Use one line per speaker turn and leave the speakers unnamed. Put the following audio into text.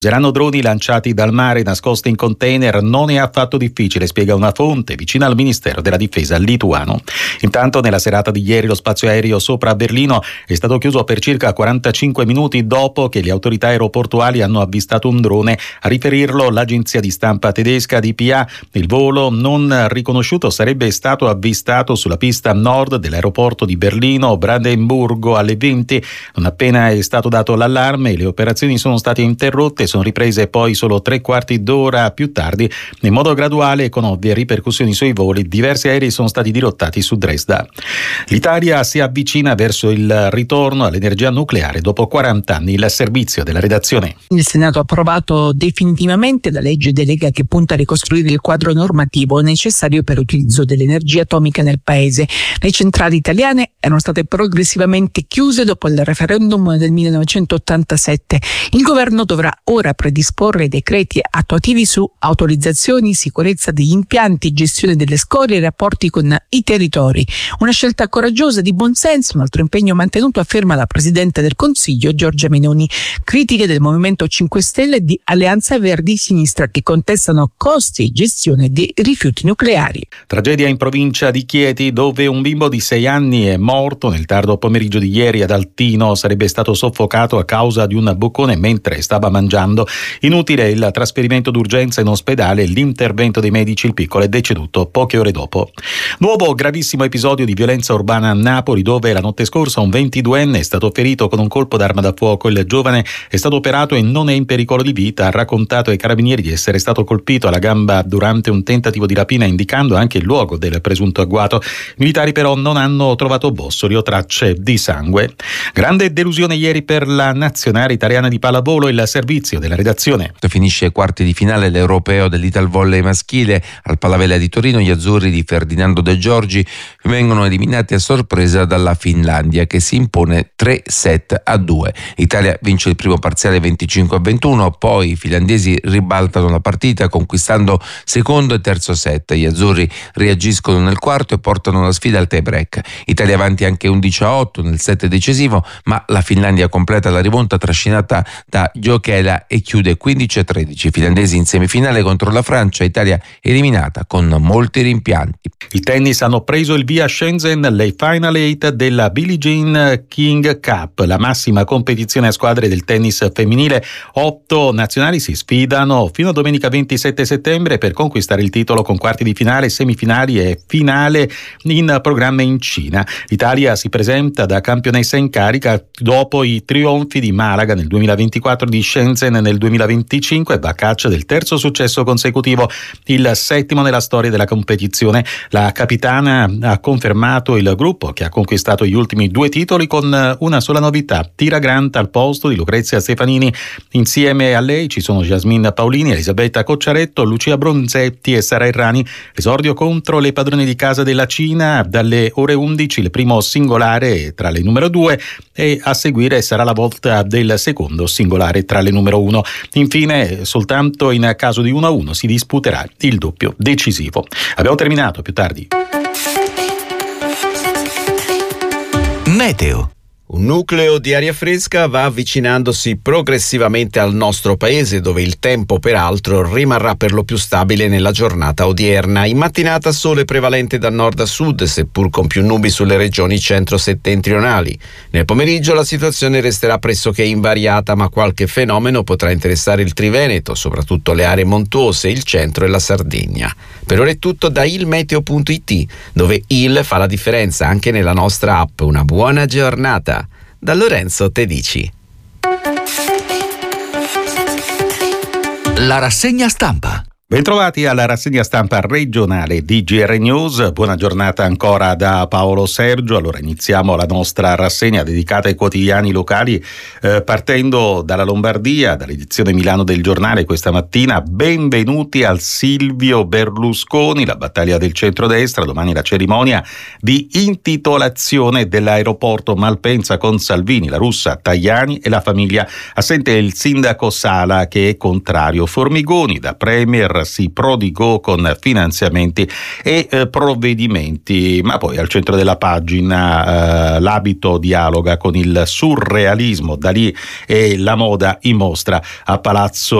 Useranno droni lanciati dal mare nascosti in container, non è affatto difficile, spiega una fonte vicina al Ministero della Difesa lituano. Intanto nella serata di ieri lo spazio aereo sopra Berlino è stato chiuso per circa 45 minuti dopo che le autorità aeroportuali hanno avvistato un drone. A riferirlo l'agenzia di stampa tedesca dpa. Il volo non riconosciuto sarebbe stato avvistato sulla pista nord dell'aeroporto di Berlino Brandenburgo alle 20. Non appena è stato dato l'allarme, le operazioni sono state interrotte, sono riprese poi solo 3/4 d'ora più tardi, in modo graduale e con ovvie ripercussioni sui voli. Diversi aerei sono stati dirottati su Dresda. L'Italia si avvicina verso il ritorno all'energia nucleare dopo 40 anni. Il servizio della redazione.
Il Senato ha approvato definitivamente la legge delega che punta a ricostruire il quadro normativo necessario per l'utilizzo dell'energia atomica nel paese. Le centrali italiane erano state progressivamente chiuse dopo il referendum del 1987. Il governo dovrà ora predisporre decreti attuativi su autorizzazioni, sicurezza degli impianti, gestione delle scorie e rapporti con i territori. Una scelta coraggiosa, di buonsenso, un altro impegno mantenuto, afferma la Presidente del Consiglio Giorgia Meloni. Critiche del Movimento 5 Stelle e di Alleanza Verdi Sinistra che contestano costi e gestione dei rifiuti nucleari.
Tragedia in provincia di Chieti, dove un bimbo di 6 anni è morto nel tardo pomeriggio di ieri ad Altino. Sarebbe stato soffocato a causa di un boccone mentre stava mangiando. Inutile il trasferimento d'urgenza in ospedale, l'intervento dei medici, il piccolo è deceduto poche ore dopo. Nuovo gravissimo episodio di violenza urbana a Napoli, dove la notte scorsa un 22enne è stato ferito con un colpo d'arma da fuoco. Il giovane è stato operato e non è in pericolo di vita. Ha raccontato ai carabinieri di essere stato colpito alla gamba durante un tentativo di rapina, indicando anche il luogo del presunto agguato. I militari però non hanno trovato bossoli o tracce di sangue. Grande delusione ieri per la nazionale italiana di pallavolo. Il servizio della redazione.
Finisce ai quarti di finale l'europeo dell'Italvolley maschile. Al Palavella di Torino gli azzurri di Ferdinando De Giorgi vengono eliminati a sorpresa dalla Finlandia, che si impone 3-2. L'Italia vince il primo parziale 25-21, poi i finlandesi ribaltano la partita conquistando secondo e terzo set. Gli azzurri reagiscono nel quarto e portano la sfida al tie break. Italia avanti anche 11-8 nel set decisivo, ma la Finlandia completa la rimonta trascinata da Jokela e chiude 15-13. I finlandesi in semifinale contro la Francia, Italia eliminata con molti rimpianti.
Il tennis hanno preso il via a Shenzhen le Final 8 della Billie Jean King Cup, la massima competizione a squadre del tennis femminile. 8 nazionali si sfidano fino a domenica 27 settembre per conquistare il titolo, con quarti di finale, semifinali e finale in programma in Cina. L'Italia si presenta da campionessa in carica dopo i trionfi di Malaga nel 2024, di Shenzhen nel 2025 e va a caccia del terzo successo consecutivo, il 7° nella storia della competizione. La capitana ha confermato il gruppo che ha conquistato gli ultimi 2 titoli con una sola novità: Tira Grant al posto di Lucrezia Stefanini. Insieme a lei ci sono Jasmine Paolini, Elisabetta Cocciaretto, Lucia Bronzetti e Sara Errani. Esordio contro le padrone di casa della Cina dalle ore 11, il primo singolare tra le numero 2 e a seguire sarà la volta del secondo singolare tra le numero 1. Infine, soltanto in caso di 1-1 si disputerà il doppio decisivo. Abbiamo terminato, più tardi.
Meteo. Un nucleo di aria fresca va avvicinandosi progressivamente al nostro paese, dove il tempo peraltro rimarrà per lo più stabile nella giornata odierna. In mattinata sole prevalente da nord a sud, seppur con più nubi sulle regioni centro-settentrionali. Nel pomeriggio la situazione resterà pressoché invariata, ma qualche fenomeno potrà interessare il Triveneto, soprattutto le aree montuose, il centro e la Sardegna. Per ora è tutto da ilmeteo.it, dove il fa la differenza anche nella nostra app. Una buona giornata. Da Lorenzo Tedici.
La rassegna stampa.
Bentrovati alla rassegna stampa regionale di GR News. Buona giornata ancora da Paolo Sergio. Allora iniziamo la nostra rassegna dedicata ai quotidiani locali, partendo dalla Lombardia, dall'edizione Milano del Giornale questa mattina. Benvenuti al Silvio Berlusconi, la battaglia del centrodestra. Domani la cerimonia di intitolazione dell'aeroporto Malpensa con Salvini, la Russa, Tajani e la famiglia. Assente il sindaco Sala, che è contrario. Formigoni, da premier si prodigò con finanziamenti e provvedimenti. Ma poi al centro della pagina l'abito dialoga con il surrealismo, da lì la moda in mostra a Palazzo